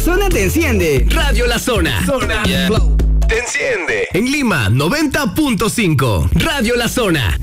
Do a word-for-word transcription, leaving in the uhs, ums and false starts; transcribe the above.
Zona te enciende. Radio La Zona. Zona Yeah. Flow. Te enciende. En Lima, noventa punto cinco. Radio La Zona.